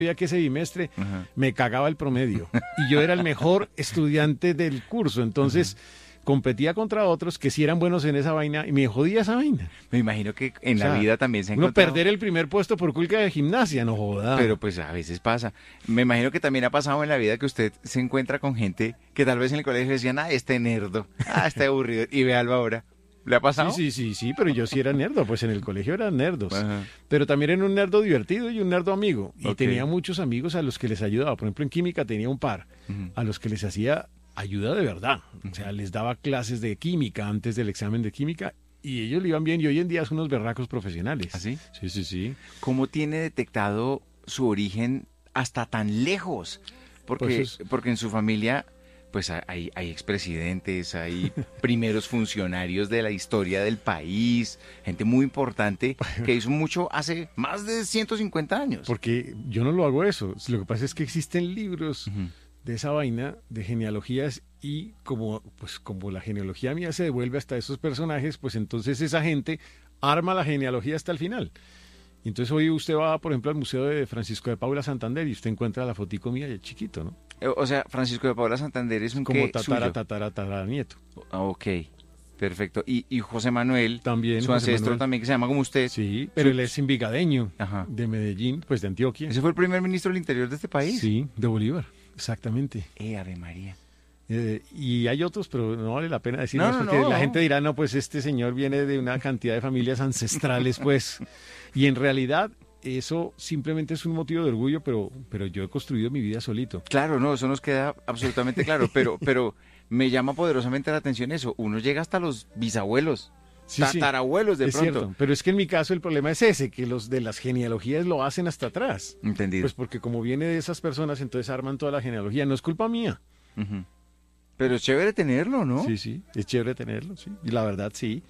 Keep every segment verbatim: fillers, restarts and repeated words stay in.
sabía que ese bimestre Ajá. me cagaba el promedio y yo era el mejor estudiante del curso, entonces competía contra otros que sí eran buenos en esa vaina y me jodía esa vaina. Me imagino que en O sea, la vida también se ha uno encontrado... perder el primer puesto por culpa de gimnasia, no joda. Pero pues a veces pasa. Me imagino que también ha pasado en la vida que usted se encuentra con gente que tal vez en el colegio decían, ah, este nerdo, ah, este aburrido, y véalo ahora. ¿Le ha pasado? Sí, sí, sí, sí, pero yo sí era nerdo, pues en el colegio eran nerdos. Ajá. Pero también era un nerdo divertido y un nerdo amigo. Y Ok. tenía muchos amigos a los que les ayudaba. Por ejemplo, en química tenía un par Ujú. a los que les hacía ayuda de verdad. O sea, les daba clases de química antes del examen de química y ellos le iban bien y hoy en día son unos berracos profesionales. ¿Así? Sí, sí, sí. ¿Cómo tiene detectado su origen hasta tan lejos? Porque, Pues es- porque en su familia, pues hay, hay expresidentes, hay primeros funcionarios de la historia del país, gente muy importante que hizo mucho hace más de ciento cincuenta años. Porque yo no lo hago eso. Lo que pasa es que existen libros Ujú. de esa vaina de genealogías y como pues como la genealogía mía se devuelve hasta esos personajes, pues entonces esa gente arma la genealogía hasta el final. Y entonces hoy usted va, por ejemplo, al Museo de Francisco de Paula Santander y usted encuentra la fotico mía de chiquito, ¿no? Eh, O sea, Francisco de Paula Santander es un Como qué tatara, suyo. tatara, tatara, nieto. Ah, ok, perfecto. Y, y José Manuel, También, su José ancestro Manuel. también, que se llama como usted. Sí, pero Su- él es envigadeño, Ajá. de Medellín, pues de Antioquia. Ese fue el primer ministro del Interior de este país. Sí, de Bolívar, exactamente. Eh, Ave María. Eh, y hay otros, pero no vale la pena decirlos No, no, porque no. la gente dirá, no, pues este señor viene de una cantidad de familias ancestrales, pues. Y en realidad eso simplemente es un motivo de orgullo, pero, pero yo he construido mi vida solito. Claro, no, eso nos queda absolutamente claro, pero, pero me llama poderosamente la atención eso. Uno llega hasta los bisabuelos, Sí, sí, tatarabuelos de es pronto. cierto. Pero es que en mi caso el problema es ese, que los de las genealogías lo hacen hasta atrás. Entendido. Pues porque como viene de esas personas, entonces arman toda la genealogía. No es culpa mía. Ujú. Pero es chévere tenerlo, ¿no? Sí, sí, es chévere tenerlo, sí. Y la verdad, sí.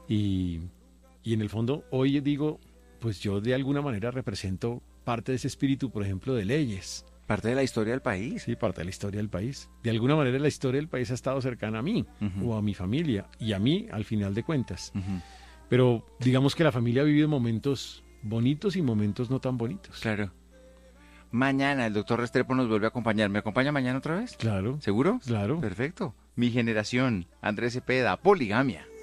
Y, y en el fondo, hoy digo, pues yo de alguna manera represento parte de ese espíritu, por ejemplo, de leyes. Parte de la historia del país. Sí, parte de la historia del país. De alguna manera la historia del país ha estado cercana a mí Ujú. o a mi familia y a mí al final de cuentas. Ujú. Pero digamos que la familia ha vivido momentos bonitos y momentos no tan bonitos. Claro. Mañana el doctor Restrepo nos vuelve a acompañar. ¿Me acompaña mañana otra vez? Claro, ¿Seguro? claro. Perfecto. Mi generación, Andrés Cepeda, poligamia.